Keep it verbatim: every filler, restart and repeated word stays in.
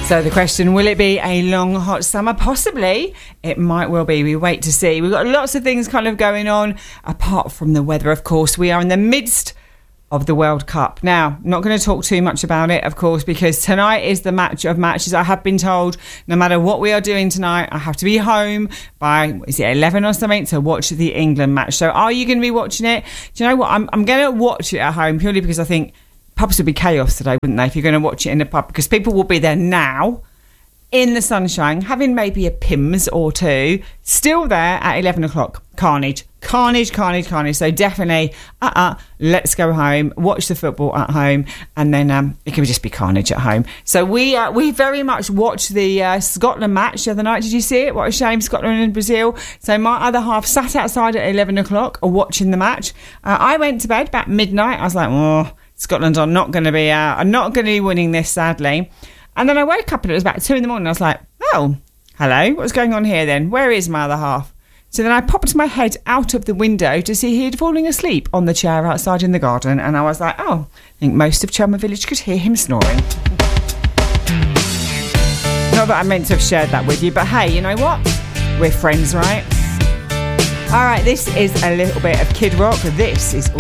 So the question, will it be a long, hot summer? Possibly. It might well be. We wait to see. We've got lots of things kind of going on, apart from the weather, of course. We are in the midst of the World Cup. Now, I'm not going to talk too much about it, of course, because tonight is the match of matches. I have been told no matter what we are doing tonight, I have to be home by, is it eleven or something, to watch the England match. So are you going to be watching it? Do you know what? I'm, I'm going to watch it at home purely because I think pubs would be chaos today, wouldn't they, if you're going to watch it in a pub? Because people will be there now, in the sunshine, having maybe a Pimm's or two, still there at eleven o'clock. Carnage. Carnage, carnage, carnage. So definitely, uh-uh, let's go home, watch the football at home, and then um, it can just be carnage at home. So we uh, we very much watched the uh, Scotland match the other night. Did you see it? What a shame, Scotland and Brazil. So my other half sat outside at eleven o'clock watching the match. Uh, I went to bed about midnight. I was like, oh, Scotland are not going to be, uh, are not going to be winning this, sadly. And then I woke up and it was about two in the morning. I was like, oh, hello, what's going on here then? Where is my other half? So then I popped my head out of the window to see he had fallen asleep on the chair outside in the garden. And I was like, oh, I think most of Chelmer Village could hear him snoring. Not that I meant to have shared that with you, but hey, you know what? We're friends, right? All right, this is a little bit of Kid Rock. This is